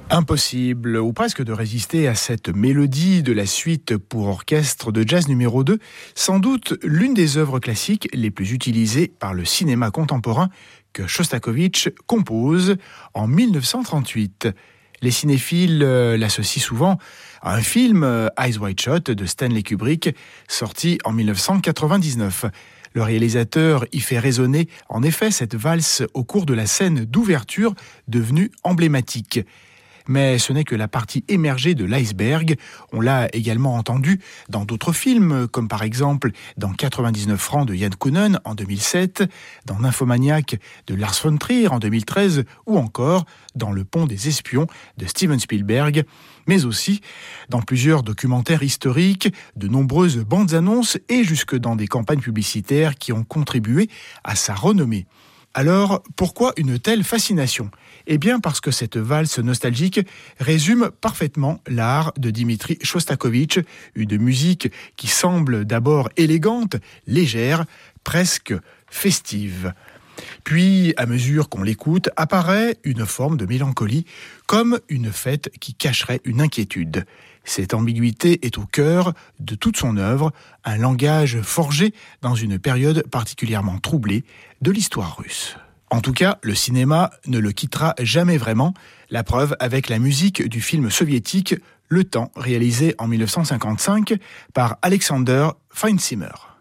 Impossible, ou presque, de résister à cette mélodie de la suite pour orchestre de jazz numéro 2, sans doute l'une des œuvres classiques les plus utilisées par le cinéma contemporain que Shostakovich compose en 1938. Les cinéphiles l'associent souvent à un film, Eyes Wide Shut, de Stanley Kubrick, sorti en 1999. Le réalisateur y fait résonner en effet cette valse au cours de la scène d'ouverture devenue emblématique. Mais ce n'est que la partie émergée de l'iceberg. On l'a également entendu dans d'autres films, comme par exemple dans 99 francs de Yann Kounen en 2007, dans Nymphomaniac de Lars von Trier en 2013, ou encore dans Le Pont des Espions de Steven Spielberg, mais aussi dans plusieurs documentaires historiques, de nombreuses bandes annonces et jusque dans des campagnes publicitaires qui ont contribué à sa renommée. Alors, pourquoi une telle fascination ? Eh bien parce que cette valse nostalgique résume parfaitement l'art de Dimitri Shostakovich, une musique qui semble d'abord élégante, légère, presque festive. Puis, à mesure qu'on l'écoute, apparaît une forme de mélancolie, comme une fête qui cacherait une inquiétude. Cette ambiguïté est au cœur de toute son œuvre, un langage forgé dans une période particulièrement troublée de l'histoire russe. En tout cas, le cinéma ne le quittera jamais vraiment, la preuve avec la musique du film soviétique Le Temps, réalisé en 1955 par Alexander Feinzimmer.